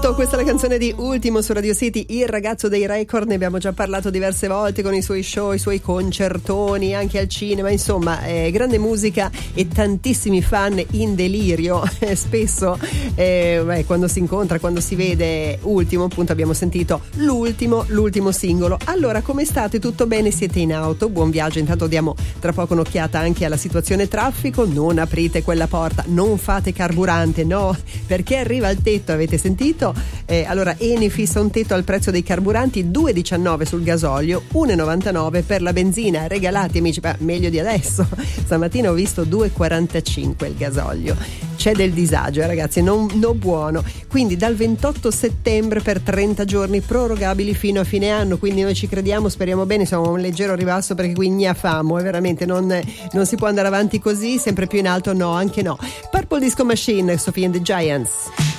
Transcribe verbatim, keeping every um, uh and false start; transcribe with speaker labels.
Speaker 1: Tutto, questa è la canzone di Ultimo su Radio City, il ragazzo dei record. Ne abbiamo già parlato diverse volte con i suoi show, i suoi concertoni anche al cinema, insomma eh, grande musica e tantissimi fan in delirio. eh, spesso eh, beh, quando si incontra, quando si vede Ultimo, appunto abbiamo sentito l'ultimo l'ultimo singolo. Allora, come state? Tutto bene? Siete in auto? Buon viaggio. Intanto diamo tra poco un'occhiata anche alla situazione traffico. Non aprite quella porta, non fate carburante, no, perché arriva il tetto, avete sentito? Eh, allora Eni fissa un tetto al prezzo dei carburanti, due virgola diciannove sul gasolio, uno virgola novantanove per la benzina. Regalati, amici, beh, meglio di adesso. Stamattina ho visto due virgola quarantacinque il gasolio. C'è del disagio, eh, ragazzi, non, non buono. Quindi dal ventotto settembre per trenta giorni prorogabili fino a fine anno, quindi noi ci crediamo, speriamo bene, insomma un leggero ribasso, perché qui gna famo, è veramente non, non si può andare avanti così, sempre più in alto, no, anche no. Purple Disco Machine, Sophie and the Giants.